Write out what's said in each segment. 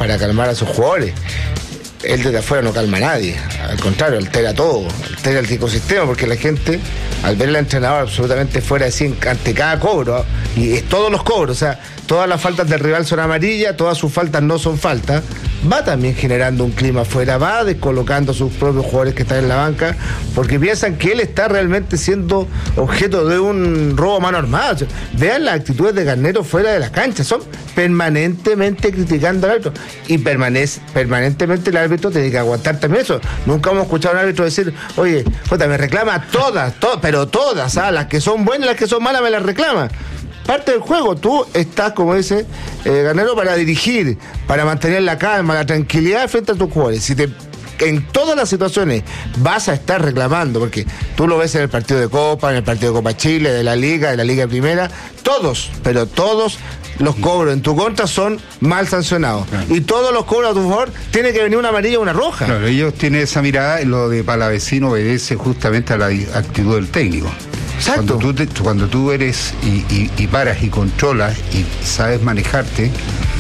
para calmar a sus jugadores. Él desde afuera no calma a nadie, al contrario, altera todo, altera el ecosistema, porque la gente, al ver al entrenador absolutamente fuera de sí ante cada cobro, y es todos los cobros, o sea, todas las faltas del rival son amarillas, todas sus faltas no son faltas, va también generando un clima afuera, va descolocando a sus propios jugadores que están en la banca, porque piensan que él está realmente siendo objeto de un robo a mano armada. O sea, vean las actitudes de Garnero fuera de la cancha, son permanentemente criticando al árbitro, y permanentemente el árbitro tiene que aguantar también eso. Nunca hemos escuchado a un árbitro decir, oye, Jota, me reclama todas, pero todas, las que son buenas y las que son malas me las reclama. Parte del juego, tú estás, como dice Garnero, para dirigir, para mantener la calma, la tranquilidad frente a tus jugadores. Si en todas las situaciones vas a estar reclamando, porque tú lo ves en el partido de Copa, en el partido de Copa Chile, de la Liga Primera, todos los cobros en tu contra son mal sancionados. Claro. Y todos los cobros a tu favor tiene que venir una amarilla o una roja. Claro, ellos tienen esa mirada, lo de Palavecino obedece justamente a la actitud del técnico. Exacto. Cuando tú eres y paras y controlas y sabes manejarte,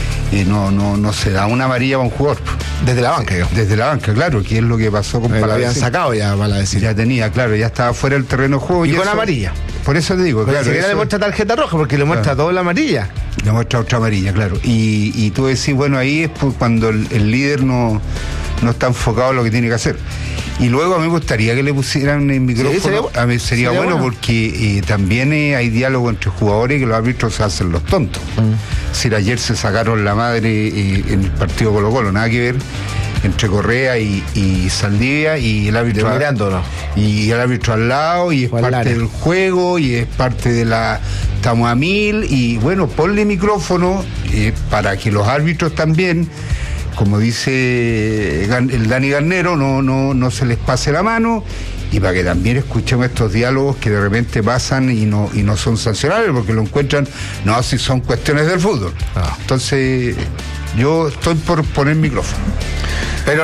no se da una amarilla a un jugador. Desde la banca, yo. Desde la banca, claro, que es lo que pasó con Palavecino. Lo habían sacado ya, Palavecino. Ya tenía, claro, ya estaba fuera del terreno de juego. Y con eso, amarilla. Por eso te digo, pero claro. le muestra tarjeta roja, porque le muestra doble amarilla. Le muestra otra amarilla, claro. Y tú decís, bueno, ahí es cuando el líder no está enfocado en lo que tiene que hacer. Y luego a mí me gustaría que le pusieran el micrófono. Sí, a mí sería bueno porque también hay diálogo entre jugadores, que los árbitros se hacen los tontos. Si ayer se sacaron la madre en el partido Colo-Colo, nada que ver, entre Correa y Saldivia, y el árbitro mirándolo. Y el árbitro al lado, y es parte del juego, y es parte de la... Estamos a 1000, y bueno, ponle micrófono para que los árbitros también, como dice el Dani Garnero, no se les pase la mano, y para que también escuchemos estos diálogos que de repente pasan y no son sancionables, porque lo encuentran, no, si son cuestiones del fútbol. Entonces, yo estoy por poner micrófono. Pero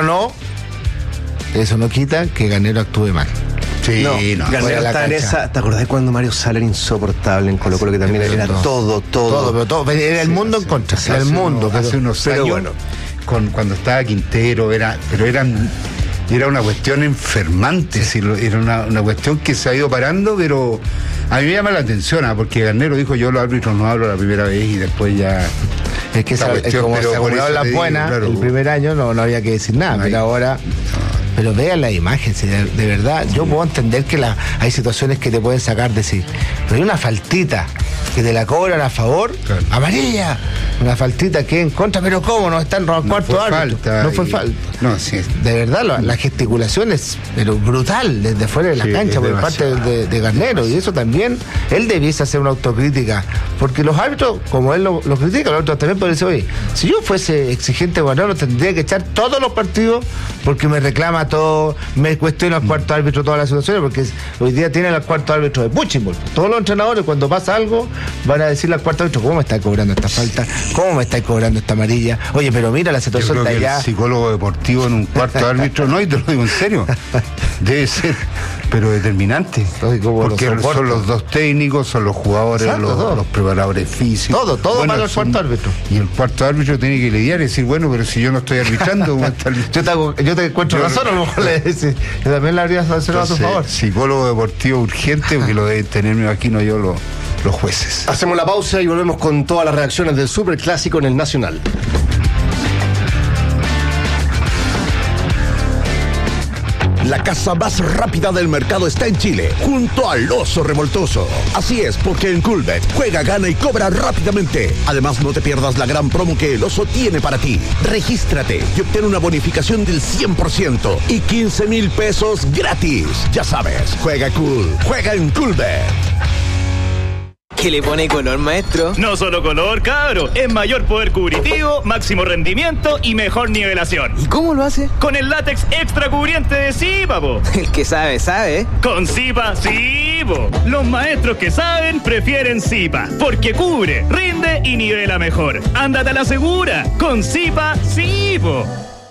eso no quita que Garnero actúe mal. Sí, Garnero está en esa. ¿Te acordás cuando Mario Sala era insoportable en Colo-Colo, que también era todo? Pero era el mundo en contra, era el mundo. Hace unos años, bueno, cuando estaba Quintero, era una cuestión enfermante, era una cuestión que se ha ido parando, pero a mí me llama la atención, porque Garnero dijo, yo los árbitros no hablo la primera vez y después ya... Es que como se acumularon las buenas, claro, el primer año no había que decir nada, pero ahora... Pero vean la imagen, de verdad, yo puedo entender que hay situaciones que te pueden sacar de sí, pero hay una faltita que te la cobran a favor, claro, amarilla, una faltita que en contra, pero ¿cómo? No está en cuarto árbitro, no fue falta. No, sí. De verdad, la gesticulación es pero brutal desde fuera de la cancha por parte de Garnero, y eso también, él debiese hacer una autocrítica, porque los árbitros, como él lo critica, los árbitros también pueden decir, oye, si yo fuese exigente Garnero, tendría que echar todos los partidos porque me reclama todo, me cuestiona al cuarto árbitro todas las situaciones, porque hoy día tienen al cuarto árbitro de punching ball. Todos los entrenadores, cuando pasa algo, van a decirle al cuarto árbitro, ¿cómo me está cobrando esta falta? ¿Cómo me está cobrando esta amarilla? Oye, pero mira la situación de allá. El psicólogo deportivo en un cuarto árbitro, no, y te lo digo en serio, debe ser, pero determinante. Porque son los dos técnicos, son los jugadores, los preparadores físicos. Todo bueno, para el cuarto árbitro. Y el cuarto árbitro tiene que lidiar y decir, bueno, pero si yo no estoy arbitrando, ¿cómo está yo te encuentro razón, a lo mejor le decís, que también le habrías sancionado a tu favor. Psicólogo deportivo urgente, porque lo deben tener, me imagino yo, los jueces. Hacemos la pausa y volvemos con todas las reacciones del Superclásico en el Nacional. La casa más rápida del mercado está en Chile, junto al Oso Revoltoso. Así es, porque en Coolbet juega, gana y cobra rápidamente. Además, no te pierdas la gran promo que el Oso tiene para ti. Regístrate y obtén una bonificación del 100% y 15,000 pesos gratis. Ya sabes, juega cool, juega en Coolbet. ¿Qué le pone color, maestro? No solo color, cabro. Es mayor poder cubritivo, máximo rendimiento y mejor nivelación. ¿Y cómo lo hace? Con el látex extra cubriente de Zipa, po. El que sabe, sabe. Con Zipa, sí, po. Los maestros que saben prefieren Zipa, porque cubre, rinde y nivela mejor. Ándate a la segura. Con Zipa, sí, po.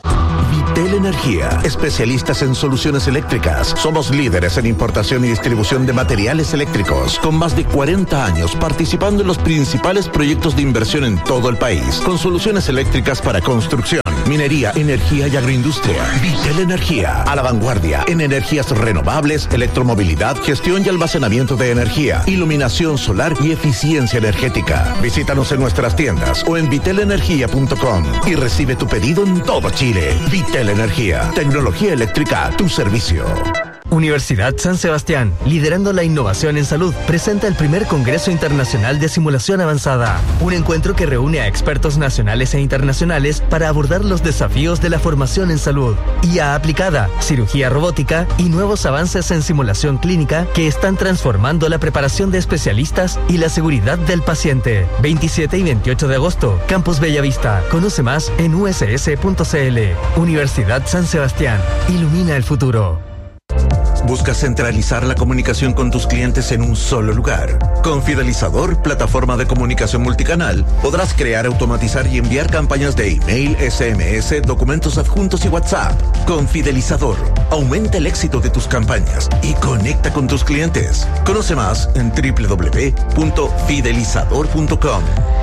Vitel Energía, especialistas en soluciones eléctricas. Somos líderes en importación y distribución de materiales eléctricos, con más de 40 años participando en los principales proyectos de inversión en todo el país, con soluciones eléctricas para construcción, minería, energía y agroindustria. Vitel Energía, a la vanguardia en energías renovables, electromovilidad, gestión y almacenamiento de energía, iluminación solar y eficiencia energética. Visítanos en nuestras tiendas o en vitelenergia.com y recibe tu pedido en todo Chile. Vitel Energía, tecnología eléctrica a tu servicio. Universidad San Sebastián, liderando la innovación en salud, presenta el primer Congreso Internacional de Simulación Avanzada, un encuentro que reúne a expertos nacionales e internacionales para abordar los desafíos de la formación en salud, IA aplicada, cirugía robótica y nuevos avances en simulación clínica que están transformando la preparación de especialistas y la seguridad del paciente. 27 y 28 de agosto, Campus Bellavista. Conoce más en uss.cl. Universidad San Sebastián, ilumina el futuro. ¿Buscas centralizar la comunicación con tus clientes en un solo lugar? Con Fidelizador, plataforma de comunicación multicanal, podrás crear, automatizar y enviar campañas de email, SMS, documentos adjuntos y WhatsApp. Con Fidelizador, aumenta el éxito de tus campañas y conecta con tus clientes. Conoce más en www.fidelizador.com.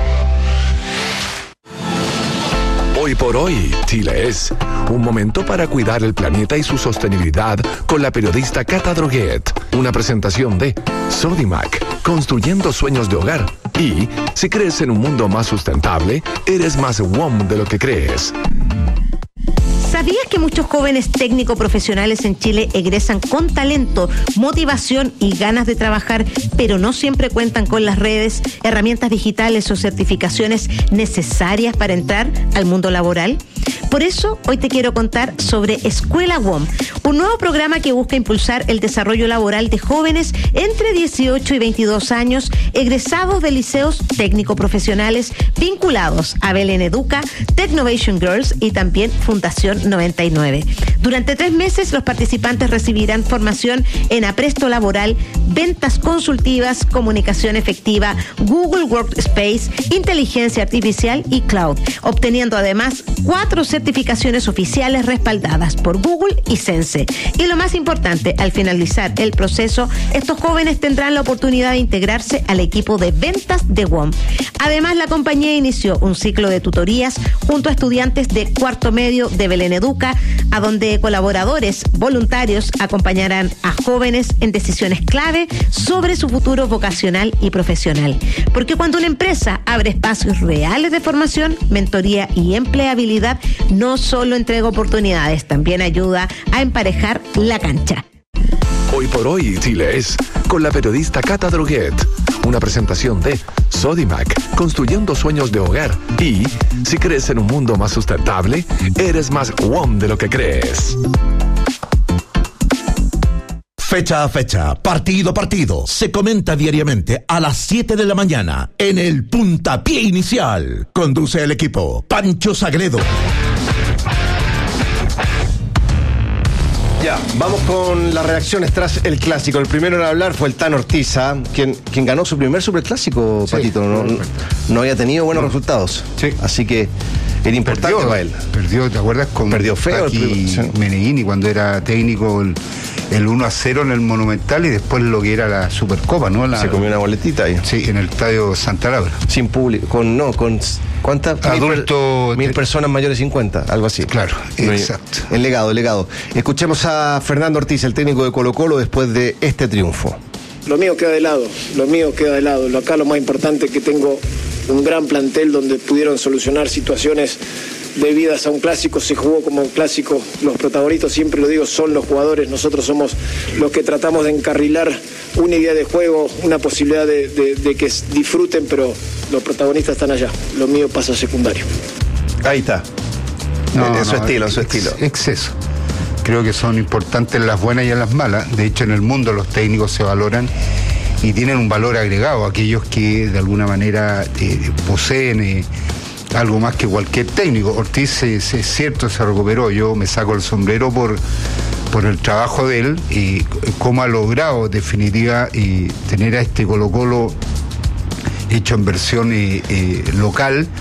Hoy por hoy, Chile es un momento para cuidar el planeta y su sostenibilidad con la periodista Cata Droguet. Una presentación de Sodimac, construyendo sueños de hogar. Y si crees en un mundo más sustentable, eres más WOM de lo que crees. ¿Sabías que muchos jóvenes técnico profesionales en Chile egresan con talento, motivación y ganas de trabajar, pero no siempre cuentan con las redes, herramientas digitales o certificaciones necesarias para entrar al mundo laboral? Por eso, hoy te quiero contar sobre Escuela WOM, un nuevo programa que busca impulsar el desarrollo laboral de jóvenes entre 18 y 22 años, egresados de liceos técnico-profesionales vinculados a Belén Educa, Technovation Girls y también Fundación 99. Durante 3 meses, los participantes recibirán formación en apresto laboral, ventas consultivas, comunicación efectiva, Google Workspace, inteligencia artificial y cloud, obteniendo además 4 certificaciones oficiales respaldadas por Google y Sense. Y lo más importante, al finalizar el proceso, estos jóvenes tendrán la oportunidad de integrarse al equipo de ventas de WOM. Además, la compañía inició un ciclo de tutorías junto a estudiantes de cuarto medio de Belén Educa, a donde colaboradores voluntarios acompañarán a jóvenes en decisiones clave sobre su futuro vocacional y profesional. Porque cuando una empresa abre espacios reales de formación, mentoría y empleabilidad, no solo entrega oportunidades, también ayuda a emparejar la cancha. Hoy por hoy, Chile es con la periodista Cata Droguet. Una presentación de Sodimac, construyendo sueños de hogar. Y si crees en un mundo más sustentable, eres más WOM de lo que crees. Fecha a fecha, partido a partido, se comenta diariamente a las 7 de la mañana en el Puntapié Inicial. Conduce el equipo Pancho Sagredo. Ya, vamos con las reacciones tras el clásico. El primero en hablar fue el Tano Ortiza, quien ganó su primer superclásico, sí, Patito. No había tenido buenos resultados. Sí. Así que era importante para él. Perdió, ¿te acuerdas? Perdió feo Meneghini cuando era técnico el 1-0 en el Monumental y después lo que era la Supercopa, ¿no? Se comió una boletita ahí. Sí, en el estadio Santa Laura. Sin público, con ¿cuántas? Adultos. 1000 personas mayores de 50, algo así. Claro, exacto. El legado. Escuchemos a Fernando Ortiz, el técnico de Colo-Colo, después de este triunfo. Lo mío queda de lado. Acá lo más importante es que tengo un gran plantel donde pudieron solucionar situaciones debidas a un clásico. Se jugó como un clásico. Los protagonistas, siempre lo digo, son los jugadores. Nosotros somos los que tratamos de encarrilar una idea de juego, una posibilidad de que disfruten, pero los protagonistas están allá. Lo mío pasa a secundario. Ahí está. Su estilo. Exceso. Creo que son importantes en las buenas y en las malas. De hecho, en el mundo los técnicos se valoran y tienen un valor agregado. Aquellos que de alguna manera poseen algo más que cualquier técnico. Ortiz es cierto, se recuperó. Yo me saco el sombrero por el trabajo de él y cómo ha logrado, en definitiva, tener a este Colo-Colo hecho en versión local,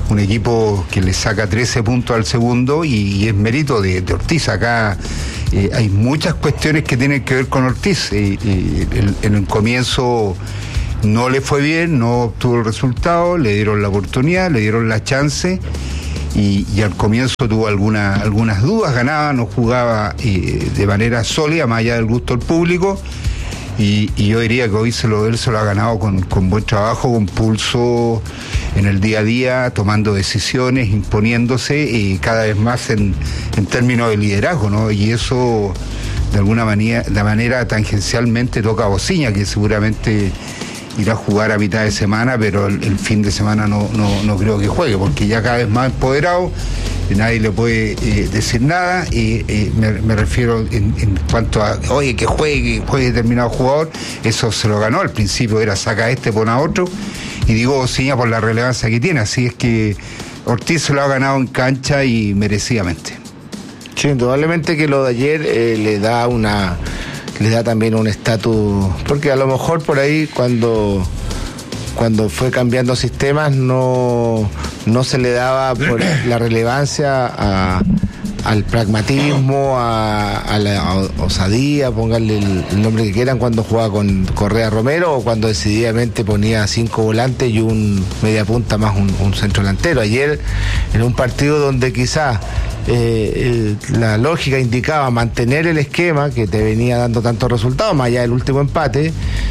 un equipo que le saca 13 puntos al segundo y es mérito de Ortiz. Acá hay muchas cuestiones que tienen que ver con Ortiz. En el comienzo no le fue bien, no obtuvo el resultado, le dieron la oportunidad, le dieron la chance y al comienzo tuvo algunas dudas, ganaba, no jugaba de manera sólida, más allá del gusto del público. Y yo diría que hoy él se lo ha ganado con buen trabajo, con pulso en el día a día, tomando decisiones, imponiéndose cada vez más en términos de liderazgo, ¿no? Y eso de alguna manera tangencialmente toca a Bociña, que seguramente irá a jugar a mitad de semana, pero el fin de semana no creo que juegue, porque ya cada vez más empoderado, nadie le puede decir nada, y me refiero en cuanto a, oye, que juegue determinado jugador, eso se lo ganó. Al principio era saca pon a otro, y digo Bociña por la relevancia que tiene, así es que Ortiz se lo ha ganado en cancha y merecidamente. Sí, indudablemente que lo de ayer le da también un estatus, porque a lo mejor por ahí cuando fue cambiando sistemas no se le daba por la relevancia al pragmatismo, a la osadía, pónganle el nombre que quieran, cuando jugaba con Correa Romero o cuando decididamente ponía 5 volantes y un media punta más un centro delantero. Ayer, en un partido donde quizás la lógica indicaba mantener el esquema que te venía dando tantos resultados, más allá del último empate,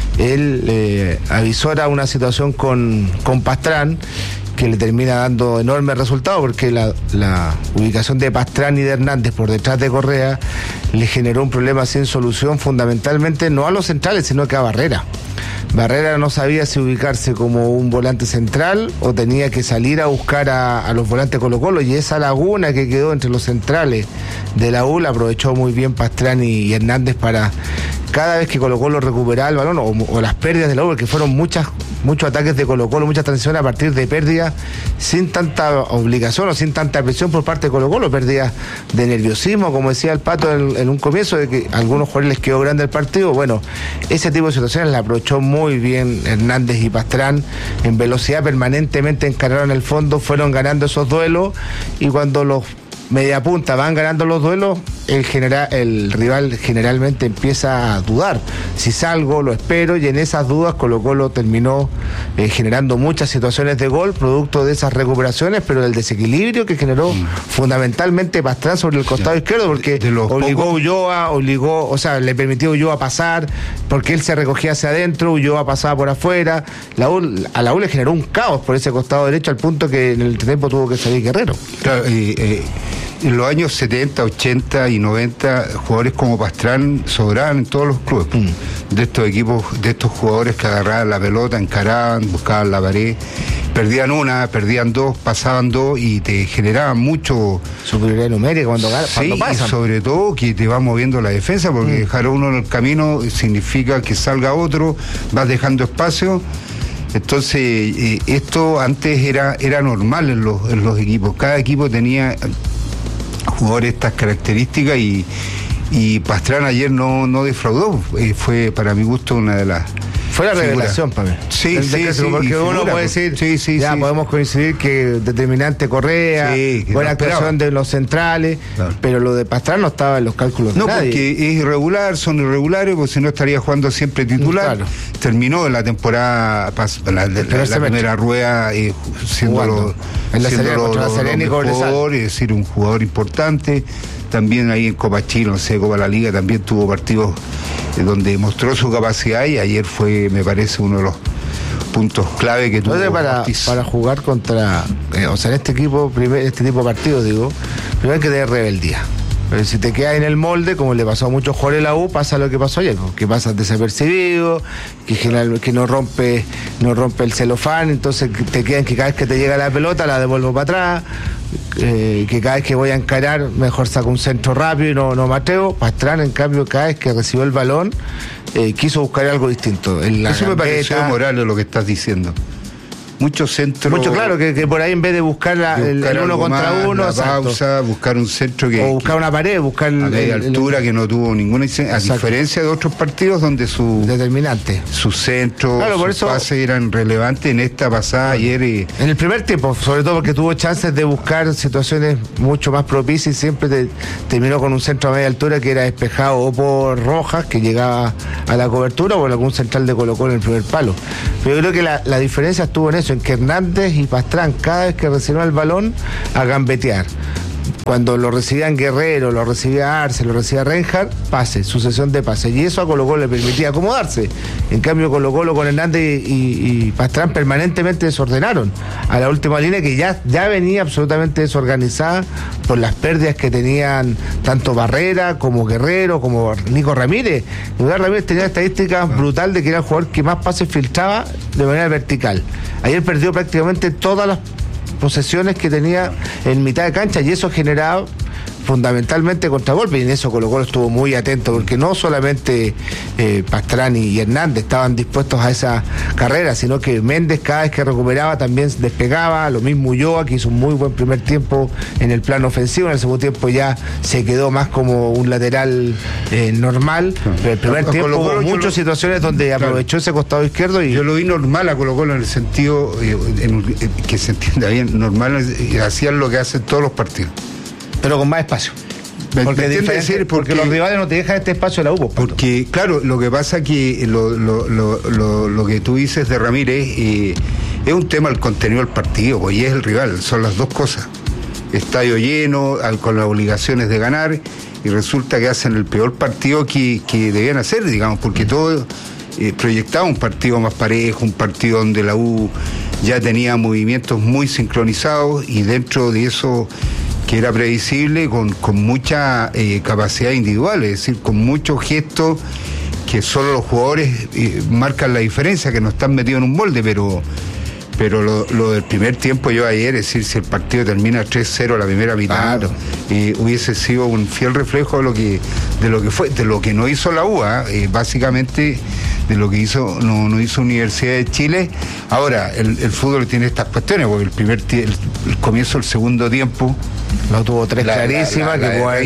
él avisora una situación con Pastrán que le termina dando enormes resultados, porque la ubicación de Pastrán y de Hernández por detrás de Correa le generó un problema sin solución, fundamentalmente no a los centrales, sino que a Barrera. Barrera no sabía si ubicarse como un volante central o tenía que salir a buscar a los volantes Colo-Colo, y esa laguna que quedó entre los centrales de la U la aprovechó muy bien Pastrán y Hernández para, cada vez que Colo-Colo recuperaba el balón o las pérdidas de la U, porque fueron muchos ataques de Colo-Colo, muchas transiciones a partir de pérdidas sin tanta obligación o sin tanta presión por parte de Colo-Colo, pérdidas de nerviosismo, como decía el Pato en un comienzo, de que a algunos jugadores les quedó grande el partido. Bueno, ese tipo de situaciones la aprovechó muy bien Hernández y Pastrán, en velocidad permanentemente encararon el fondo, fueron ganando esos duelos, y cuando los mediapunta van ganando los duelos, el rival generalmente empieza a dudar, si salgo, lo espero, y en esas dudas Colo-Colo terminó generando muchas situaciones de gol producto de esas recuperaciones, pero el desequilibrio que generó fundamentalmente Pastrán sobre el costado izquierdo, porque obligó a Ulloa, le permitió a Ulloa pasar, porque él se recogía hacia adentro, Ulloa pasaba por afuera, a la U le generó un caos por ese costado derecho, al punto que en el tiempo tuvo que salir Guerrero. Claro, en los años 70, 80 y 90, jugadores como Pastrán sobraban en todos los clubes. De estos equipos, de estos jugadores que agarraban la pelota, encaraban, buscaban la pared, perdían una, perdían dos, pasaban dos y te generaban mucho superioridad numérica cuando pasan. Y sobre todo que te va moviendo la defensa, porque dejar a uno en el camino significa que salga otro, vas dejando espacio. Entonces, esto antes era normal en los equipos. Cada equipo tenía jugadores estas características y Pastrán ayer no defraudó. Fue, para mi gusto, una de las... Fue la revelación para mí. Sí, porque uno puede decir, podemos coincidir que determinante Correa, buena actuación de los centrales, pero lo de Pastrán no estaba en los cálculos de nadie. Porque es irregular, son irregulares, porque si no estaría jugando siempre titular. Claro. Terminó la temporada, la primera rueda, siendo mejor, es decir, un jugador importante. También ahí en Copa Chile, Copa La Liga, también tuvo partidos donde mostró su capacidad, y ayer fue, me parece, uno de los puntos clave que tuvo. Para jugar contra, en este tipo de partidos, digo, primero hay que tener rebeldía. Pero si te quedas en el molde, como le pasó a muchos jugadores de la U, pasa lo que pasó ayer, que pasas desapercibido, que no rompe el celofán, entonces te quedan que cada vez que te llega la pelota la devuelvo para atrás, que cada vez que voy a encarar mejor saco un centro rápido y no me atrevo. Pastrán, en cambio, cada vez que recibió el balón quiso buscar algo distinto. Eso me pareció moral lo que estás diciendo. muchos centros. Mucho, claro, que por ahí en vez de buscar el uno contra más, uno, la pausa, buscar un centro que. O buscar una pared, buscar. A media altura que no tuvo ninguna. A diferencia de otros partidos donde sus centros, claro, por sus eso, pases eran relevantes en esta pasada ayer. En el primer tiempo, sobre todo porque tuvo chances de buscar situaciones mucho más propicias y siempre terminó con un centro a media altura que era despejado o por Rojas, que llegaba a la cobertura, o por algún central de Colo-Colo en el primer palo. Pero yo creo que la diferencia estuvo en eso, en que Hernández y Pastrán, cada vez que recibían el balón, a gambetear. Cuando lo recibían Guerrero, lo recibía Arce, lo recibía Reinhardt, pase, sucesión de pases. Y eso a Colo-Colo le permitía acomodarse. En cambio, Colo-Colo con Hernández y Pastrán permanentemente desordenaron a la última línea, que ya venía absolutamente desorganizada por las pérdidas que tenían tanto Barrera como Guerrero, como Nico Ramírez. Nicolás Ramírez tenía estadísticas brutal de que era el jugador que más pases filtraba de manera vertical. Ayer perdió prácticamente todas las posesiones que tenía en mitad de cancha, y eso generaba fundamentalmente contragolpe, y en eso Colo-Colo estuvo muy atento, porque no solamente Pastrán y Hernández estaban dispuestos a esa carrera, sino que Méndez cada vez que recuperaba también despegaba, lo mismo Ulloa, que hizo un muy buen primer tiempo en el plano ofensivo, en el segundo tiempo ya se quedó más como un lateral normal, pero el primer tiempo hubo muchas situaciones donde aprovechó ese costado izquierdo, y yo lo vi normal a Colo-Colo en el sentido, que se entienda bien, normal, hacían lo que hacen todos los partidos. Pero con más espacio. Porque los rivales no te dejan este espacio de la U. Porque, claro, lo que pasa que lo que tú dices de Ramírez es un tema del contenido del partido, pues, y es el rival, son las dos cosas. Estadio lleno, con las obligaciones de ganar, y resulta que hacen el peor partido que debían hacer, digamos, porque todo proyectaba un partido más parejo, un partido donde la U ya tenía movimientos muy sincronizados, y dentro de eso que era previsible, con mucha capacidad individual, es decir, con muchos gestos que solo los jugadores marcan la diferencia, que no están metidos en un molde, pero lo del primer tiempo, yo ayer, es decir, si el partido termina 3-0 la primera mitad, claro, hubiese sido un fiel reflejo de lo que no hizo la U, básicamente de lo que no hizo Universidad de Chile. Ahora, el fútbol tiene estas cuestiones, porque el comienzo del segundo tiempo no tuvo tres clarísimas,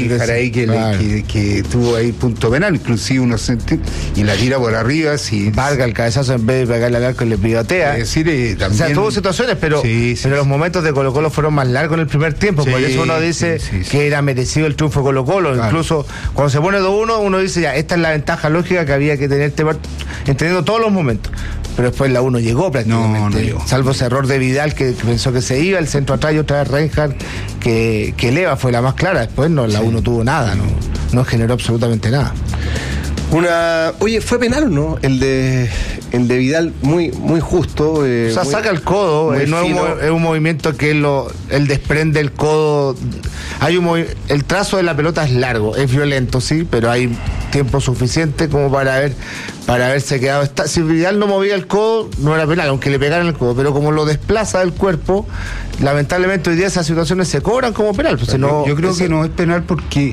que tuvo ahí punto penal, inclusive unos centímetros, y la tira por arriba. Valga el cabezazo, en vez de pegarle al arco, le pivotea. Es decir, también, o sea, tuvo situaciones, pero los momentos de Colo-Colo fueron más largos en el primer tiempo, por eso uno dice que era merecido el triunfo de Colo-Colo. Claro. Incluso cuando se pone 2-1, uno dice, ya, esta es la ventaja lógica que había que tener entendiendo todos los momentos. Pero después la U no llegó prácticamente, no llegó. Salvo ese error de Vidal que pensó que se iba, el centro atrás, y otra vez Reinhardt, que Leva fue la más clara. Después la U no tuvo nada, no generó absolutamente nada. Oye, ¿fue penal o no? El de Vidal, muy justo. O sea, saca el codo, no es un movimiento que él desprende el codo. El trazo de la pelota es largo, es violento, sí, pero hay tiempo suficiente como para haberse quedado. Si Vidal no movía el codo, no era penal, aunque le pegaran el codo, pero como lo desplaza del cuerpo, lamentablemente hoy día esas situaciones se cobran como penal. Pues yo creo que no es penal porque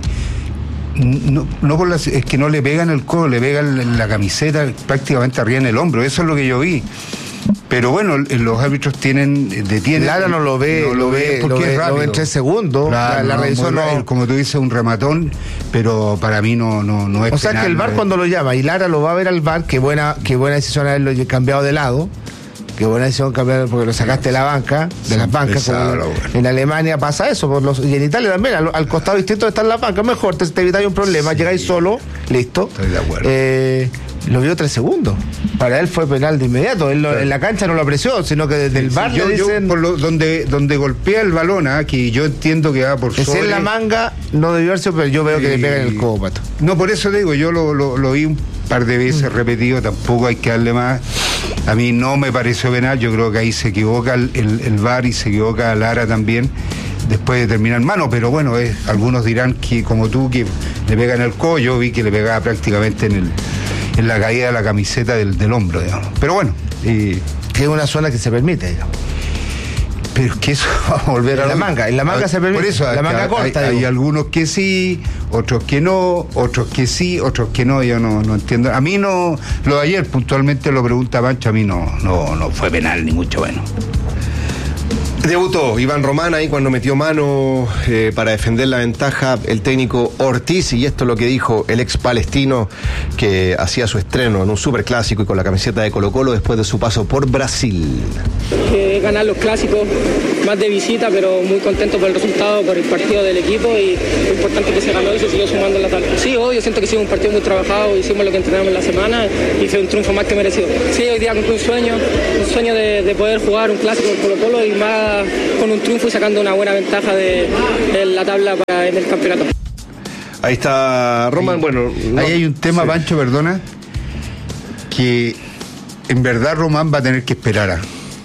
es que no le pegan el codo, le pegan en la camiseta, prácticamente arriba en el hombro. Eso es lo que yo vi. Pero bueno, los árbitros detienen. Lara no lo ve, porque es rápido. Lo ve en 3 segundos. Claro, la revisión como tú dices, un rematón, pero para mí no es penal. O sea que el VAR cuando lo llama, y Lara lo va a ver al VAR, qué buena decisión haberlo cambiado de lado. Qué buena decisión cambiar, porque lo sacaste de la banca, de las bancas. En Alemania pasa eso, y en Italia también, al costado distinto está en la banca. Mejor, te evitáis un problema, llegáis solo, listo. Estoy de acuerdo. Lo vio 3 segundos. Para él fue penal de inmediato. Él en la cancha no lo apreció, sino que desde el VAR le dicen. Donde golpea el balón, que yo entiendo que va por sobre. Es en la manga, no debió haber sido, pero yo veo que le pega en el codo, Pato. No, por eso digo, yo lo vi un par de veces repetido, tampoco hay que darle más. A mí no me pareció penal, yo creo que ahí se equivoca el VAR y se equivoca Lara también, después de terminar mano, pero bueno, algunos dirán que como tú, que le pega en el codo, yo vi que le pegaba prácticamente en la caída de la camiseta del hombro, digamos. Pero bueno. Que es una zona que se permite, digamos. Pero es que eso va a volver a la manga. En la manga se permite. Por eso, la manga corta. Hay algunos que sí, otros que no, otros que sí, otros que no. Yo no entiendo. A mí no. Lo de ayer puntualmente lo pregunta Pancho. A mí no fue penal, ni mucho menos. Debutó Iván Román ahí cuando metió mano para defender la ventaja el técnico Ortiz, y esto es lo que dijo el ex palestino que hacía su estreno en un superclásico y con la camiseta de Colo-Colo después de su paso por Brasil. Ganar los clásicos más de visita, pero muy contento por el resultado, por el partido del equipo, y lo importante que se ganó y se siguió sumando en la tabla. Sí, hoy yo siento que ha sido un partido muy trabajado, hicimos lo que entrenamos en la semana y fue un triunfo más que merecido. Sí, hoy día cumplí un sueño de poder jugar un clásico con Colo-Colo y más con un triunfo y sacando una buena ventaja de la tabla en el campeonato. Ahí está Román. Bueno, ahí hay un tema, sí. Pancho, perdona, que en verdad Román va a tener que esperar.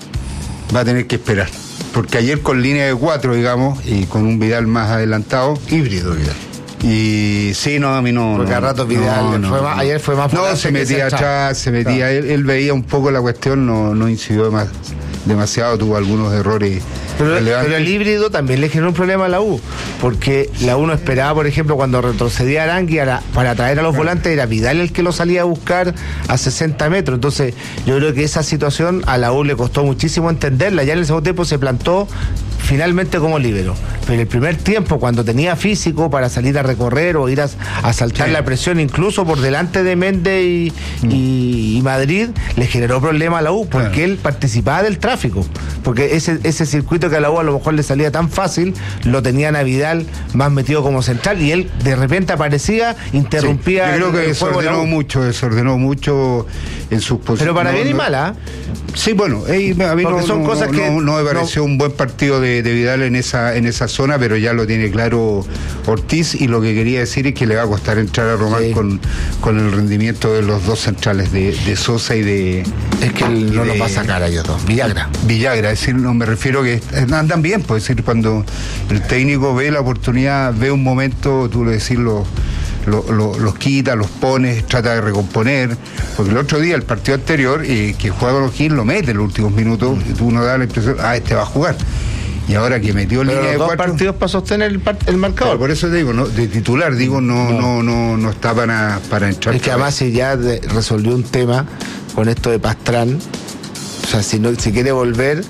Porque ayer con línea de 4, digamos, y con un Vidal más adelantado, híbrido Vidal. Y sí, no, a mí no. Porque a ratos Vidal ayer fue más fuerte. No, se metía atrás, claro. Él veía un poco la cuestión, no incidió demasiado, tuvo algunos errores. Pero el híbrido también le generó un problema a la U, porque la U no esperaba, por ejemplo, cuando retrocedía Arangui para traer a los volantes, era Vidal el que lo salía a buscar a 60 metros. Entonces, yo creo que esa situación a la U le costó muchísimo entenderla. Ya en el segundo tiempo se plantó finalmente como líbero. Pero en el primer tiempo, cuando tenía físico para salir a recorrer o ir a saltar la presión, incluso por delante de Méndez y Madrid, le generó problema a la U, porque él participaba del tráfico. Porque ese circuito que a la U a lo mejor le salía tan fácil, lo tenían a Vidal más metido como central, y él de repente aparecía, interrumpía. Sí, yo creo que desordenó mucho en sus posiciones. Pero para bien y mal, Sí, bueno, a mí son cosas que no me pareció un buen partido de Vidal en esa zona, pero ya lo tiene claro Ortiz, y lo que quería decir es que le va a costar entrar a Román con el rendimiento de los dos centrales de Sosa y de... Es que él no lo va a sacar a ellos dos. Villagra, es decir, no me refiero que andan bien, pues, es decir, cuando el técnico ve la oportunidad, ve un momento, tú le decís, los quita, los pones, trata de recomponer, porque el otro día, el partido anterior, que juega con los Gil, lo mete en los últimos minutos, y tú no das la impresión, este va a jugar. Y ahora que metió línea de 4 partidos para sostener el marcador. Por eso te digo, de titular, no está para entrar. Es que además, si ya resolvió un tema con esto de Pastrán, o sea, si quiere volver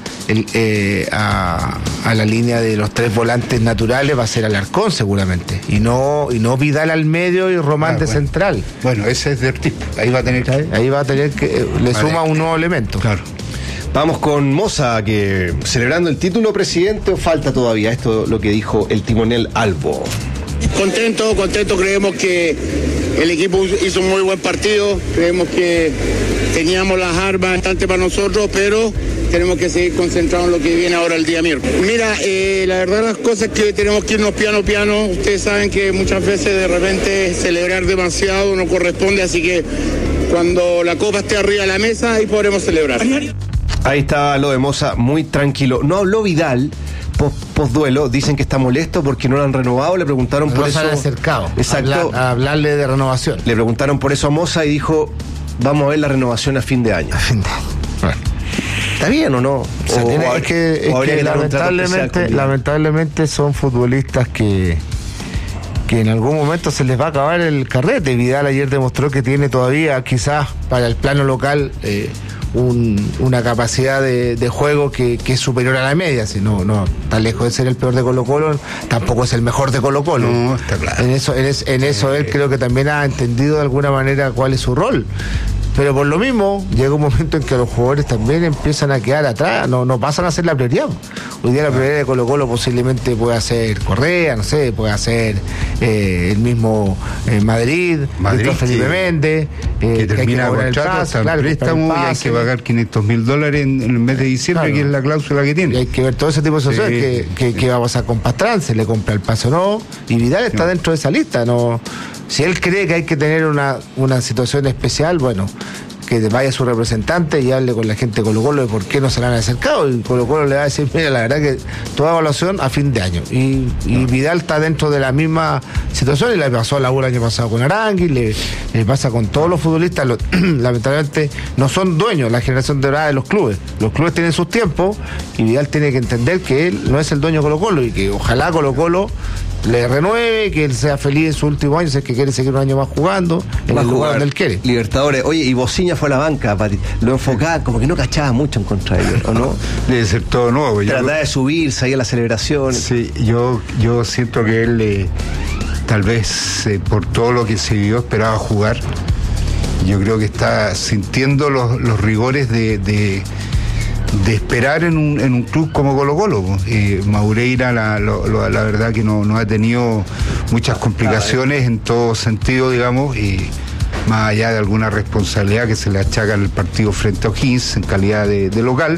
a la línea de los tres volantes naturales, va a ser Alarcón seguramente, y no Vidal al medio y Román de central. Bueno, ese es de Ortiz. Ahí va a tener que le suma un nuevo elemento. Claro. Vamos con Moza, que celebrando el título, presidente, o falta todavía. Esto es lo que dijo el timonel Albo. Contento, creemos que el equipo hizo un muy buen partido, creemos que teníamos las armas bastante para nosotros, pero tenemos que seguir concentrados en lo que viene ahora el día miércoles. Mira, la verdad las cosas es que tenemos que irnos piano, ustedes saben que muchas veces de repente celebrar demasiado no corresponde, así que cuando la copa esté arriba de la mesa, ahí podremos celebrar. Ahí está lo de Moza, muy tranquilo. No habló Vidal post-duelo, dicen que está molesto porque no lo han renovado, le preguntaron por eso. No se han acercado. Exacto. A hablarle de renovación. Le preguntaron por eso a Moza y dijo, vamos a ver la renovación a fin de año. Bueno. ¿Está bien o no? Es que lamentablemente son futbolistas que en algún momento se les va a acabar el carrete. Vidal ayer demostró que tiene todavía, quizás para el plano local, una capacidad de juego que es superior a la media. Si no está lejos de ser el peor de Colo-Colo, tampoco es el mejor de Colo-Colo. No, está claro. En eso él creo que también ha entendido de alguna manera cuál es su rol. Pero por lo mismo, llega un momento en que los jugadores también empiezan a quedar atrás, no pasan a ser la prioridad. Hoy día la prioridad de Colo-Colo posiblemente pueda ser Correa, no sé, pueda ser el mismo Madrid Felipe Méndez, que termina el contrato, está en préstamo, y hay que pagar $500,000 en el mes de diciembre, que es la cláusula que tiene. Y hay que ver todo ese tipo de situaciones, que va a pasar con Pastrán, se le compra el pase o no, y Vidal está dentro de esa lista, no. Si él cree que hay que tener una situación especial, bueno, que vaya su representante y hable con la gente de Colo-Colo de por qué no se le han acercado, y Colo-Colo le va a decir, mira, la verdad que toda evaluación a fin de año, y Vidal está dentro de la misma situación, y le pasó a la U el año pasado con Arangui, le pasa con todos los futbolistas. Lamentablemente no son dueños la generación dorada de los clubes tienen sus tiempos, y Vidal tiene que entender que él no es el dueño de Colo-Colo, y que ojalá Colo-Colo le renueve, que él sea feliz en su último año, si es que quiere seguir un año más jugando en el lugar donde él quiere. Libertadores. Oye, y Bociña fue a la banca, lo enfocaba, como que no cachaba mucho en contra de ellos, ¿o no? Debe ser todo nuevo. Trataba de subirse ahí a la celebración. Sí, yo siento que él tal vez por todo lo que se vio esperaba jugar. Yo creo que está sintiendo los rigores de esperar en un club como Colo-Colo. Maureira la verdad que no ha tenido muchas complicaciones en todo sentido, digamos, más allá de alguna responsabilidad que se le achaca en el partido frente a O'Higgins en calidad de local.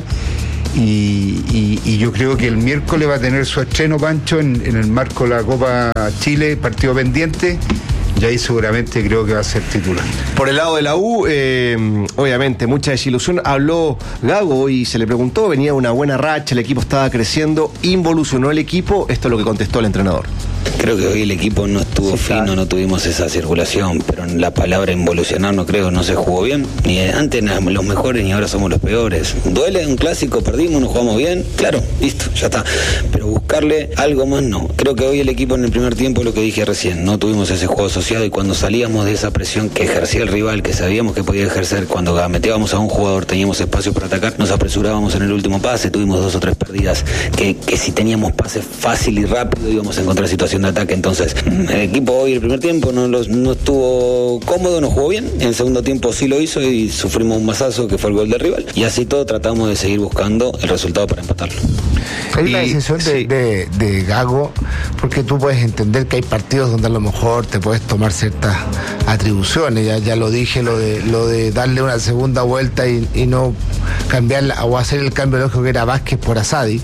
Y yo creo que el miércoles va a tener su estreno, Pancho, en el marco de la Copa Chile, partido pendiente. Y ahí seguramente creo que va a ser titular. Por el lado de la U, obviamente, mucha desilusión. Habló Gago y se le preguntó, venía una buena racha, el equipo estaba creciendo, involucionó el equipo. Esto es lo que contestó el entrenador. Creo que hoy el equipo no estuvo fino, no tuvimos esa circulación, pero en la palabra involucionar no se jugó bien. Ni antes éramos los mejores ni ahora somos los peores. Duele un clásico, perdimos, no jugamos bien, claro, listo, ya está. Pero buscarle algo más no. Creo que hoy el equipo en el primer tiempo, lo que dije recién, no tuvimos ese juego asociado, y cuando salíamos de esa presión que ejercía el rival, que sabíamos que podía ejercer, cuando metíamos a un jugador, teníamos espacio para atacar, nos apresurábamos en el último pase, tuvimos 2 o 3 pérdidas que si teníamos pase fácil y rápido íbamos a encontrar situación de ataque. Entonces el equipo hoy el primer tiempo no estuvo cómodo, no jugó bien. En el segundo tiempo sí lo hizo y sufrimos un mazazo que fue el gol del rival, y así todo tratamos de seguir buscando el resultado para empatarlo. Hay una decisión de Gago, porque tú puedes entender que hay partidos donde a lo mejor te puedes tomar ciertas atribuciones, ya lo dije, lo de darle una segunda vuelta y no cambiarla, o hacer el cambio lógico que era Vázquez por Asadi,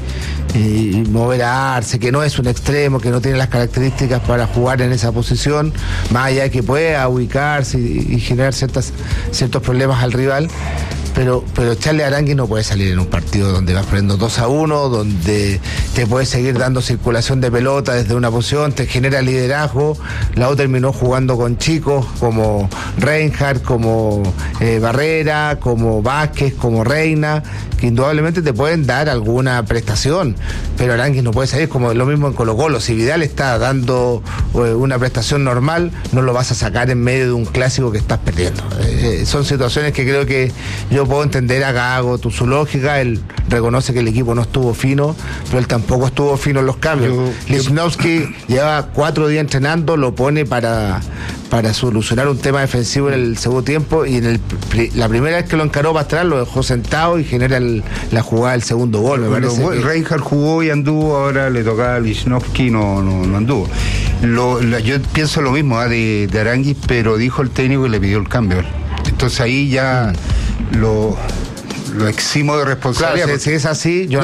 y mover a Arce, que no es un extremo, que no tiene las características para jugar en esa posición, más allá de que pueda ubicarse y generar ciertos problemas al rival. Pero Charles Arangui no puede salir en un partido donde vas perdiendo 2-1, donde te puede seguir dando circulación de pelota desde una posición, te genera liderazgo. La U terminó jugando con chicos como Reinhardt, como Barrera, como Vázquez, como Reina, que indudablemente te pueden dar alguna prestación, pero Arangui no puede salir, como lo mismo en Colo-Colo. Si Vidal está dando una prestación normal, no lo vas a sacar en medio de un clásico que estás perdiendo. Son situaciones que creo que yo puedo entender a Gago, su lógica. Él reconoce que el equipo no estuvo fino, pero él tampoco estuvo fino en los cambios. Lichnowsky lleva 4 días entrenando, lo pone para solucionar un tema defensivo en el segundo tiempo, y la primera vez que lo encaró para atrás lo dejó sentado y genera la jugada del segundo gol, me parece. Reinhardt jugó y anduvo, ahora le tocaba a Lichnowsky, no anduvo. Yo pienso lo mismo de Arangui, pero dijo el técnico y le pidió el cambio. Entonces ahí ya lo eximo de responsabilidad. Claro, si es así, yo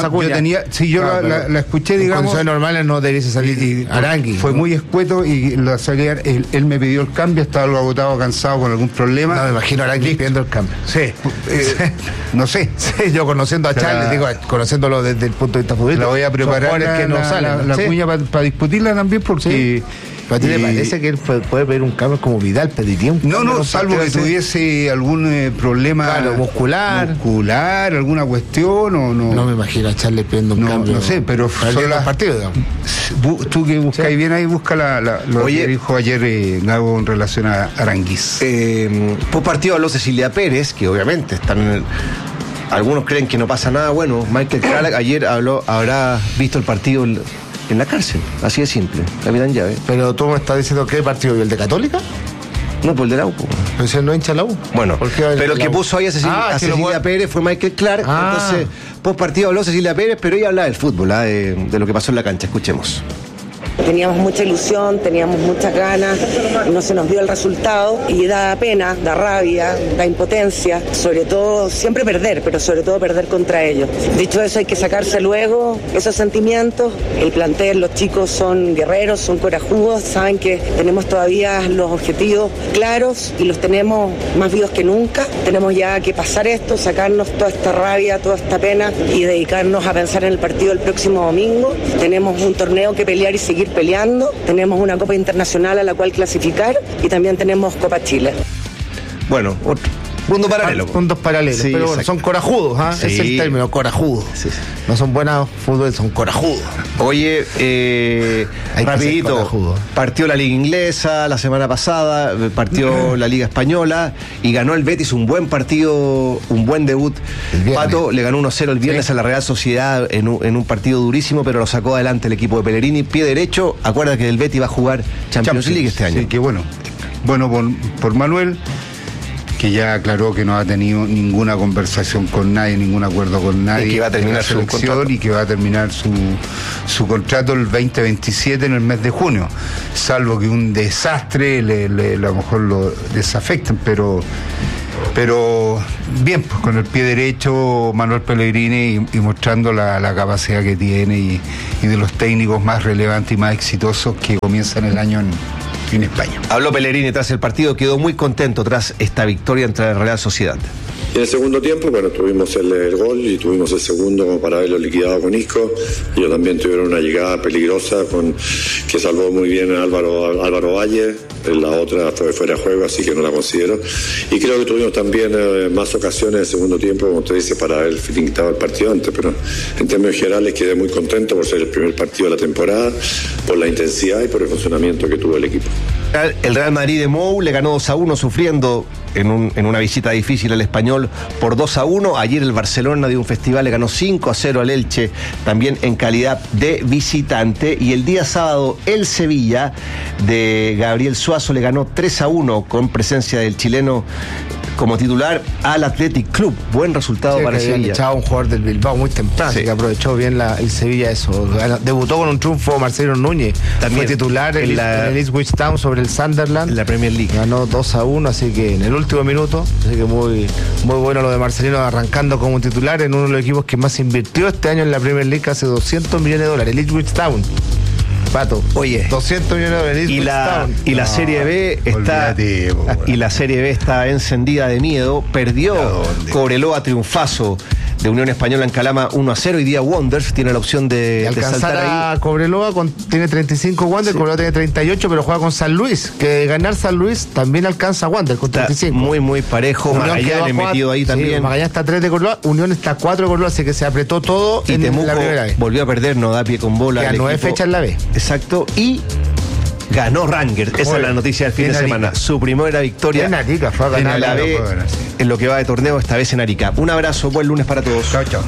la escuché, digamos. En condiciones normales no debiese salir Arangui. Fue muy escueto y la salida, él me pidió el cambio, estaba algo agotado, cansado, con algún problema. No, me imagino a Arangui pidiendo el cambio. Sí. No sé. Sí, yo conociendo a Charles, conociéndolo desde el punto de vista futbolístico. La voy a preparar la cuña para discutirla también, porque... ¿A ti te parece que él puede pedir un cambio como Vidal? ¿Pediría un cambio? No, salvo que tuviese algún problema muscular, alguna cuestión o no. No me imagino a Charles pidiendo un cambio. No sé, pero son los partidos, digamos. Tú que buscáis bien ahí, busca lo que dijo ayer Gago en relación a Aranguiz. Por partido habló Cecilia Pérez, que obviamente están en el... Algunos creen que no pasa nada. Bueno, Michael Clark ayer habrá visto el partido en la cárcel, así de simple, capitán llave. Pero tú me estás diciendo ¿qué partido? ¿Y el de Católica? No, por el de la U. ¿Pero si no hincha la U? Bueno, pero el que puso ahí a Cecilia Pérez fue Michael Clark. Entonces, post partido habló Cecilia Pérez, pero ella hablaba del fútbol, de lo que pasó en la cancha. Escuchemos. Teníamos mucha ilusión, teníamos muchas ganas, no se nos dio el resultado y da pena, da rabia, da impotencia, sobre todo siempre perder, pero sobre todo perder contra ellos. Dicho eso, hay que sacarse luego esos sentimientos. El plantel, los chicos son guerreros, son corajudos, saben que tenemos todavía los objetivos claros y los tenemos más vivos que nunca. Tenemos ya que pasar esto, sacarnos toda esta rabia, toda esta pena y dedicarnos a pensar en el partido del próximo domingo. Tenemos un torneo que pelear y seguir peleando. Tenemos una Copa Internacional a la cual clasificar y también tenemos Copa Chile. Bueno, puntos paralelos. Puntos paralelos, sí, pero bueno, son corajudos, ¿ah? Sí. Es el término, corajudos. Sí. No son buenos fútbol, son corajudos. Oye, rapidito, partió la Liga Inglesa la semana pasada, partió la Liga Española y ganó el Betis un buen partido, un buen debut. Pato le ganó 1-0 el viernes a la Real Sociedad en un partido durísimo, pero lo sacó adelante el equipo de Pellegrini. Pie derecho, acuérdate que el Betis va a jugar Champions League este año. Sí, qué bueno. Bueno por Manuel, que ya aclaró que no ha tenido ninguna conversación con nadie, ningún acuerdo con nadie. Y que va a terminar su contrato. Y que va a terminar su contrato el 2027 en el mes de junio. Salvo que un desastre a lo mejor lo desafecten, pero bien, pues con el pie derecho Manuel Pellegrini y mostrando la capacidad que tiene y de los técnicos más relevantes y más exitosos que comienzan el año en España. Habló Pellegrini tras el partido, quedó muy contento tras esta victoria entre la Real Sociedad. Y en el segundo tiempo, bueno, tuvimos el gol y tuvimos el segundo como para haberlo liquidado con Isco. Ellos también tuvieron una llegada peligrosa que salvó muy bien a Álvaro Valle. La otra fue fuera de juego, así que no la considero. Y creo que tuvimos también más ocasiones en el segundo tiempo, como usted dice, para haber finiquitado el partido antes. Pero en términos generales quedé muy contento por ser el primer partido de la temporada, por la intensidad y por el funcionamiento que tuvo el equipo. El Real Madrid de Mou le ganó 2-1 sufriendo en una visita difícil al Español por 2-1. Ayer el Barcelona de un festival le ganó 5-0 al Elche, también en calidad de visitante. Y el día sábado el Sevilla de Gabriel Suazo le ganó 3-1 con presencia del chileno como titular al Athletic Club. Buen resultado para Sevilla. Echaba un jugador del Bilbao muy temprano, que aprovechó bien el Sevilla eso. Debutó con un triunfo Marcelo Núñez. También fue titular en el Ipswich Town sobre el Sunderland. En la Premier League. Ganó 2-1, así que en el último minuto. Así que muy bueno lo de Marcelino arrancando como titular en uno de los equipos que más invirtió este año en la Premier League, hace $200 millones, el Ipswich Town. Pato, oye, 200 millones de dólares. Y la Serie B está y la Serie B está encendida de miedo. Perdió Cobreloa, triunfazo de Unión Española en Calama 1-0. Hoy día Wanderers tiene la opción de saltar ahí. Cobreloa tiene 35 Wanderers, Cobreloa tiene 38, pero juega con San Luis, que de ganar San Luis también alcanza Wanderers con 35. Muy parejo. Magallanes metido ahí también. Magallanes está 3 de Cobreloa, Unión está 4 de Cobreloa, así que se apretó todo y Temuco la primera vez. Volvió a perder, no da pie con bola. Ya 9 fechas en la B. Exacto, y ganó Rangers. Esa es la noticia del fin de semana. Su primera victoria en Arica, fue a ganar en la B, en lo que va de torneo, esta vez en Arica. Un abrazo, buen lunes para todos. Chao.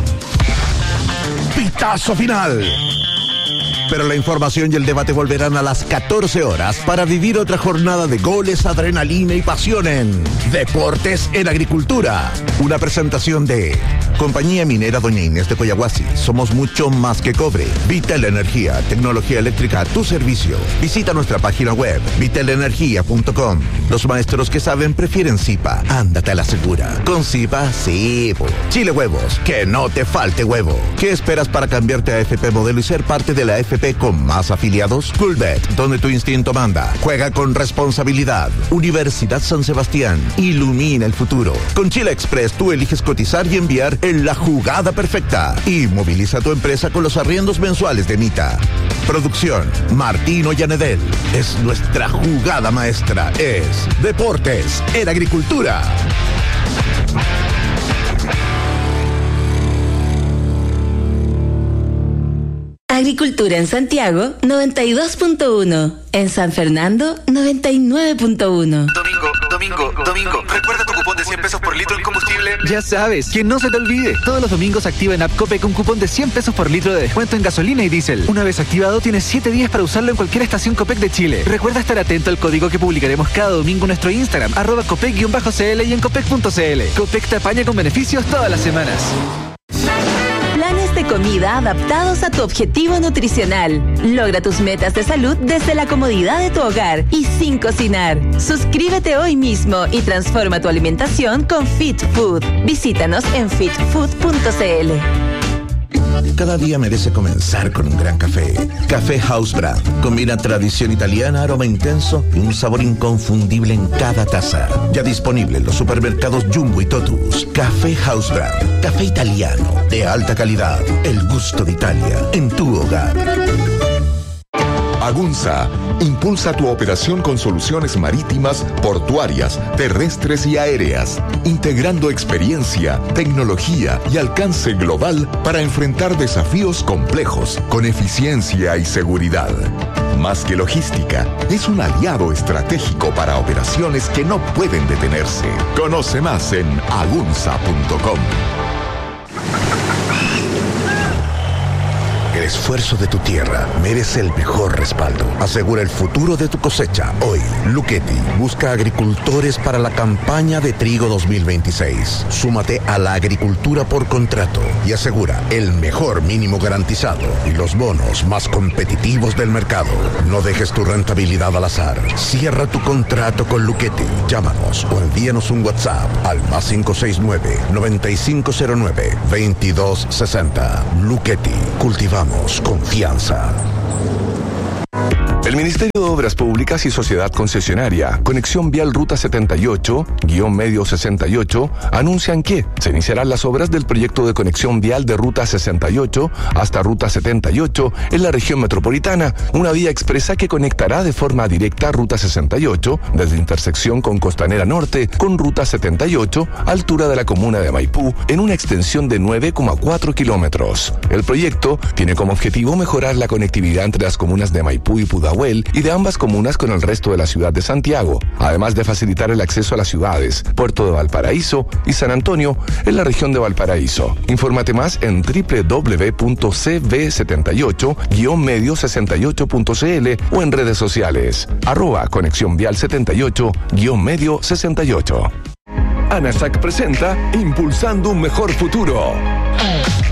Pitazo final. Pero la información y el debate volverán a las 14 horas para vivir otra jornada de goles, adrenalina y pasión en Deportes en Agricultura. Una presentación de Compañía Minera Doña Inés de Coyahuasi. Somos mucho más que cobre. Vitel Energía, tecnología eléctrica a tu servicio. Visita nuestra página web, vitelenergia.com. Los maestros que saben prefieren Zipa. Ándate a la segura. Con Zipa, sí. Chile Huevos, que no te falte huevo. ¿Qué esperas para cambiarte a FP Modelo y ser parte de la FP con más afiliados? Coolbet, donde tu instinto manda. Juega con responsabilidad. Universidad San Sebastián, ilumina el futuro. Con Chile Express tú eliges cotizar y enviar en la jugada perfecta. Y moviliza tu empresa con los arriendos mensuales de Mita. Producción, Martino Yanedel. Es nuestra jugada maestra. Es Deportes en Agricultura. Agricultura en Santiago, 92.1. En San Fernando, 99.1. Domingo, ¿recuerda tu cupón de 100 pesos por litro en combustible? Ya sabes, que no se te olvide. Todos los domingos activa en App Copec un cupón de 100 pesos por litro de descuento en gasolina y diésel. Una vez activado, tienes 7 días para usarlo en cualquier estación Copec de Chile. Recuerda estar atento al código que publicaremos cada domingo en nuestro Instagram, @Copec_CL y en Copec.cl. Copec te apaña con beneficios todas las semanas. Planes de comida adaptados a tu objetivo nutricional. Logra tus metas de salud desde la comodidad de tu hogar y sin cocinar. Suscríbete hoy mismo y transforma tu alimentación con Fit Food. Visítanos en fitfood.cl. Cada día merece comenzar con un gran café. Café House Brand. Combina tradición italiana, aroma intenso y un sabor inconfundible en cada taza. Ya disponible en los supermercados Jumbo y Totus. Café House Brand. Café italiano de alta calidad. El gusto de Italia en tu hogar. Agunza impulsa tu operación con soluciones marítimas, portuarias, terrestres y aéreas, integrando experiencia, tecnología y alcance global para enfrentar desafíos complejos con eficiencia y seguridad. Más que logística, es un aliado estratégico para operaciones que no pueden detenerse. Conoce más en agunza.com. El esfuerzo de tu tierra merece el mejor respaldo. Asegura el futuro de tu cosecha. Hoy, Luchetti busca agricultores para la campaña de trigo 2026. Súmate a la agricultura por contrato y asegura el mejor mínimo garantizado y los bonos más competitivos del mercado. No dejes tu rentabilidad al azar. Cierra tu contrato con Luchetti. Llámanos o envíanos un WhatsApp al +569-9509-2260. Luchetti. Cultivamos confianza. El Ministerio de Obras Públicas y Sociedad Concesionaria, Conexión Vial Ruta 78-Medio 68, anuncian que se iniciarán las obras del proyecto de conexión vial de Ruta 68 hasta Ruta 78 en la región metropolitana, una vía expresa que conectará de forma directa Ruta 68 desde intersección con Costanera Norte con Ruta 78, altura de la comuna de Maipú, en una extensión de 9,4 kilómetros. El proyecto tiene como objetivo mejorar la conectividad entre las comunas de Maipú y Pudahuel y de ambas comunas con el resto de la ciudad de Santiago, además de facilitar el acceso a las ciudades Puerto de Valparaíso y San Antonio en la región de Valparaíso. Infórmate más en www.cv78-medio68.cl o en redes sociales @Conexión Vial 78-Medio 68. ANASAC presenta Impulsando un Mejor Futuro.